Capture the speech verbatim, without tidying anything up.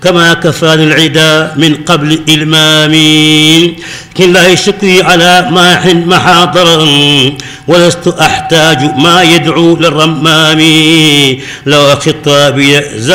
كما كفاني العدا من قبل إلمامي كالله شكري على ماح محاضرا ولست أحتاج ما يدعو للرمام لو خطابي